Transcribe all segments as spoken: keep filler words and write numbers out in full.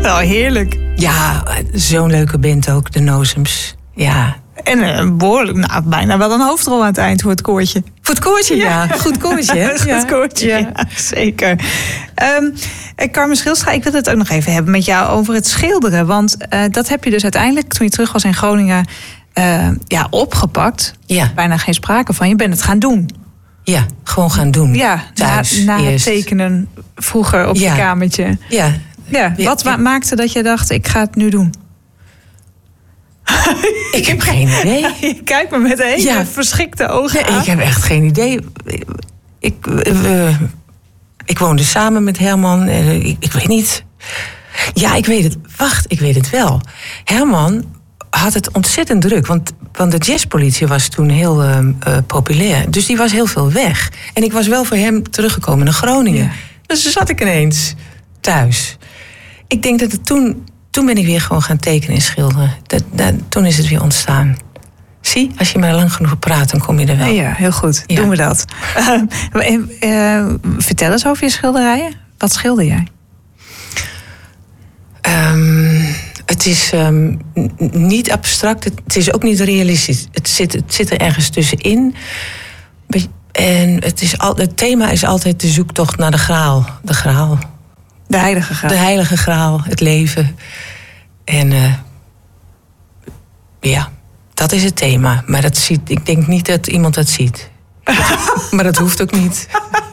Wel heerlijk. Ja, zo'n leuke band ook, de Nozems. Ja. En een behoorlijk, nou, bijna wel een hoofdrol aan het eind voor het koortje. Voor het koortje, ja. ja. Goed koortje, hè? Goed ja. koortje, ja. ja zeker. Um, Carmen Schilstra, ik wil het ook nog even hebben met jou over het schilderen. Want uh, dat heb je dus uiteindelijk, toen je terug was in Groningen, uh, ja, opgepakt. Ja. Bijna geen sprake van. Je bent het gaan doen. Ja, gewoon gaan doen. Ja, thuis, na, na het tekenen vroeger op ja. je kamertje. Ja. ja. Wat ja. maakte dat je dacht, ik ga het nu doen? Ik heb geen idee. Je kijkt me met hele ja. verschrikte ogen ja, aan. Ik heb echt geen idee. Ik, uh, ik woonde samen met Herman. Uh, ik, ik weet niet. Ja, ik weet het. Wacht, ik weet het wel. Herman had het ontzettend druk. Want, want de jazzpolitie was toen heel uh, uh, populair. Dus die was heel veel weg. En ik was wel voor hem teruggekomen naar Groningen. Ja. Dus toen zat ik ineens thuis. Ik denk dat het toen... Toen ben ik weer gewoon gaan tekenen en schilderen. Dat, dat, toen is het weer ontstaan. Zie, als je maar lang genoeg praat, dan kom je er wel. Ja, heel goed. Ja. Doen we dat. Uh, uh, vertel eens over je schilderijen. Wat schilder jij? Um, het is um, niet abstract. Het is ook niet realistisch. Het zit, het zit er ergens tussenin. En het, is al, het thema is altijd de zoektocht naar de graal. De graal. De heilige graal. De heilige graal, het leven. En uh, ja, dat is het thema. Maar dat ziet, ik denk niet dat iemand dat ziet. Maar dat hoeft ook niet.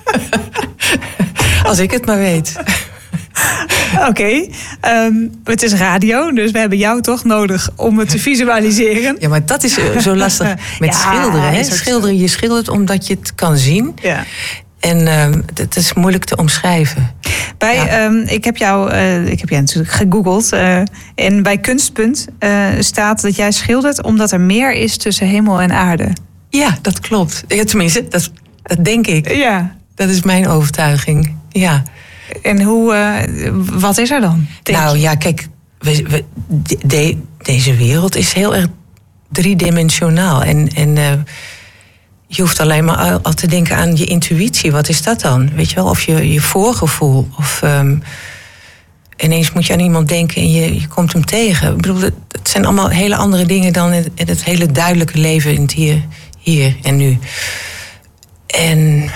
Als ik het maar weet. Oké, okay. um, het is radio, dus we hebben jou toch nodig om het te visualiseren. Ja, maar dat is zo lastig met ja, schilderen. Hè? Schilderen, je schildert omdat je het kan zien. Ja. En uh, het is moeilijk te omschrijven. Bij, ja. um, ik heb jou, uh, ik heb jij natuurlijk gegoogeld. Uh, en bij Kunstpunt uh, staat dat jij schildert omdat er meer is tussen hemel en aarde. Ja, dat klopt. Ja, tenminste, dat, dat denk ik. Ja. Dat is mijn overtuiging. Ja. En hoe, uh, wat is er dan? Nou je? ja, kijk, we, we, de, deze wereld is heel erg driedimensionaal. En, en uh, je hoeft alleen maar al, al te denken aan je intuïtie. Wat is dat dan? Weet je wel, of je, je voorgevoel. Of um, ineens moet je aan iemand denken en je, je komt hem tegen. Ik bedoel, het, het zijn allemaal hele andere dingen dan in, in het hele duidelijke leven in het hier, hier en nu. En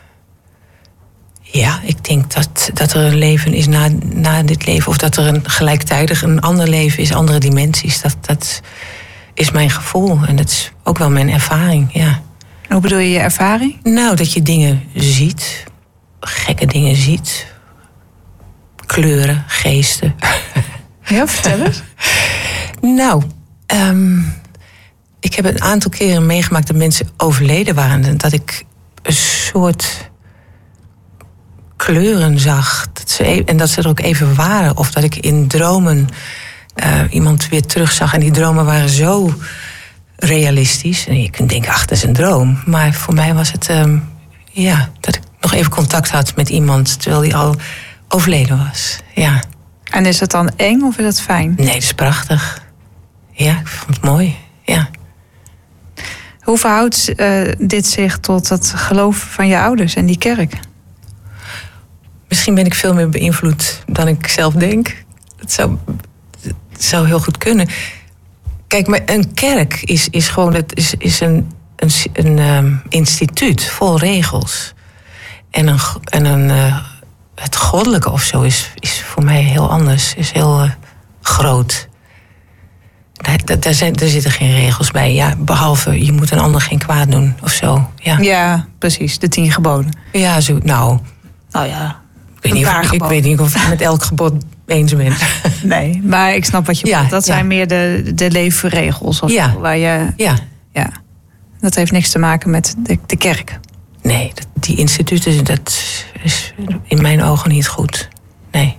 ja, ik denk dat, dat er een leven is na, na dit leven. Of dat er een, gelijktijdig een ander leven is, andere dimensies. Dat, dat is mijn gevoel. En dat is ook wel mijn ervaring, ja. Hoe bedoel je je ervaring? Nou, dat je dingen ziet. Gekke dingen ziet. Kleuren, geesten. Ja, vertel eens. Nou, um, ik heb een aantal keren meegemaakt dat mensen overleden waren. En dat ik een soort kleuren zag. Dat ze, en dat ze er ook even waren. Of dat ik in dromen uh, iemand weer terugzag. En die dromen waren zo realistisch. En je kunt denken, ach, dat is een droom. Maar voor mij was het, um, ja, dat ik nog even contact had met iemand terwijl die al overleden was. Ja. En is het dan eng of is het fijn? Nee, dat is prachtig. Ja, ik vond het mooi. Ja. Hoe verhoudt uh, dit zich tot het geloof van je ouders en die kerk? Misschien ben ik veel meer beïnvloed dan ik zelf denk. Het zou, het zou heel goed kunnen. Kijk, maar een kerk is, is gewoon het is, is een, een, een um, instituut vol regels. En, een, en een, uh, het goddelijke of zo is, is voor mij heel anders. Is heel uh, groot. Daar, daar, zijn, daar zitten geen regels bij. Ja, behalve, je moet een ander geen kwaad doen of zo. Ja, ja precies. De tien geboden. Ja, zo, nou. Nou ja, ik weet, niet of, ik weet niet of ik met elk gebod eens ben. Nee, maar ik snap wat je bedoelt. Ja, dat ja. zijn meer de, de leefregels. Of ja. Waar je, ja. ja. Dat heeft niks te maken met de, de kerk. Nee, dat, die instituten, dat is in mijn ogen niet goed. Nee.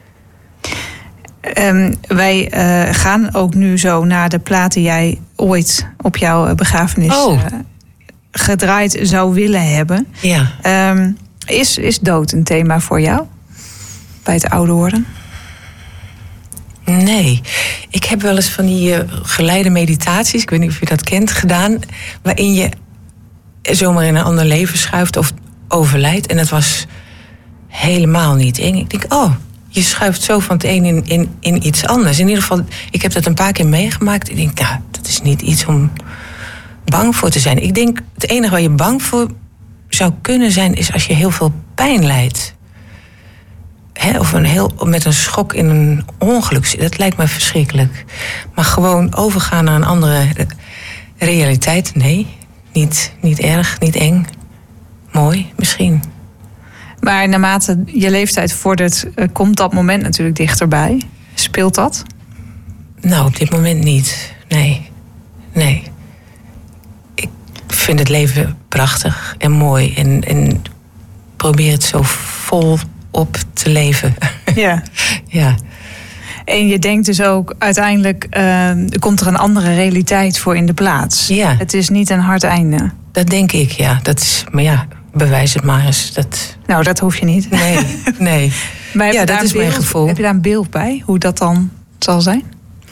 Um, wij uh, gaan ook nu zo naar de plaat die jij ooit op jouw begrafenis oh. uh, gedraaid zou willen hebben. Ja. Um, is, is dood een thema voor jou? Bij het ouder worden? Nee. Ik heb wel eens van die uh, geleide meditaties, ik weet niet of je dat kent, gedaan, waarin je zomaar in een ander leven schuift of overlijdt. En dat was helemaal niet eng. Ik denk, oh, je schuift zo van het een in, in, in iets anders. In ieder geval, ik heb dat een paar keer meegemaakt. Ik denk, nou, dat is niet iets om bang voor te zijn. Ik denk, het enige waar je bang voor zou kunnen zijn, is als je heel veel pijn lijdt. He, of een heel, met een schok in een ongeluk. Dat lijkt me verschrikkelijk. Maar gewoon overgaan naar een andere realiteit, nee. Niet, niet erg, niet eng. Mooi, misschien. Maar naarmate je leeftijd vordert, uh, komt dat moment natuurlijk dichterbij. Speelt dat? Nou, op dit moment niet. Nee. Nee. Ik vind het leven prachtig en mooi. En, en probeer het zo vol op te leven. Ja. Ja. En je denkt dus ook, uiteindelijk uh, komt er een andere realiteit voor in de plaats. Ja. Het is niet een hard einde. Dat denk ik, ja. Dat is, maar ja, bewijs het maar eens. Dat... Nou, dat hoef je niet. Nee, nee. Maar heb ja, je dat daar is beeld, mijn gevoel. Heb je daar een beeld bij, hoe dat dan zal zijn?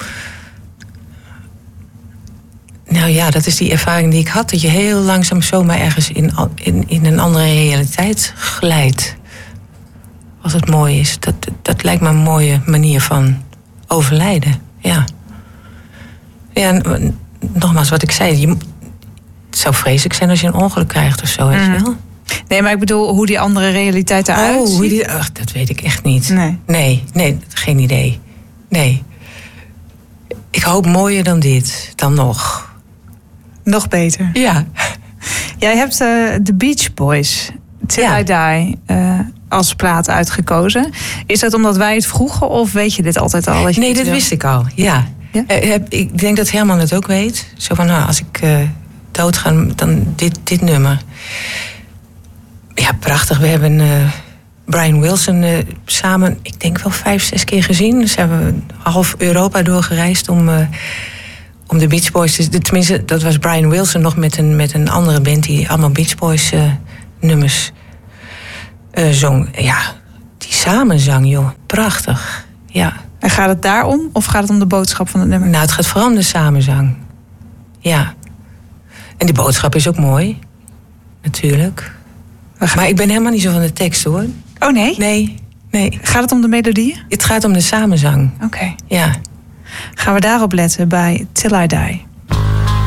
Nou ja, dat is die ervaring die ik had. Dat je heel langzaam zomaar ergens in, in, in een andere realiteit glijdt. Als het mooi is. Dat, dat lijkt me een mooie manier van overlijden. Ja. Ja, en, nogmaals, wat ik zei. Je, het zou vreselijk zijn als je een ongeluk krijgt of zo. Weet je wel? Nee, maar ik bedoel hoe die andere realiteit eruit oh, ziet. Hoe die, ach, dat weet ik echt niet. Nee. Nee, nee, geen idee. Nee. Ik hoop mooier dan dit. Dan nog. Nog beter. Ja. Jij hebt uh, de Beach Boys, Till Ja. I Die, uh, als plaat uitgekozen. Is dat omdat wij het vroegen of weet je dit altijd al? Dat je Nee, dit dat wil? wist ik al. Ja. Ja? Uh, heb, ik denk dat Herman het ook weet. Zo van, nou, als ik uh, dood ga, dan dit, dit nummer. Ja, prachtig. We hebben uh, Brian Wilson uh, samen, ik denk wel vijf, zes keer gezien. Dus hebben we half Europa doorgereisd om... Uh, Om de Beach Boys, te, tenminste, dat was Brian Wilson nog met een, met een andere band die allemaal Beach Boys uh, nummers uh, zong. Ja, die samenzang, joh. Prachtig. Ja. En gaat het daarom of gaat het om de boodschap van het nummer? Nou, het gaat vooral om de samenzang. Ja. En die boodschap is ook mooi. Natuurlijk. Maar ik ben helemaal niet zo van de tekst, hoor. Oh nee? Nee, nee. Gaat het om de melodieën? Het gaat om de samenzang. Oké. Okay. Ja. Gaan we daarop letten bij Till I Die.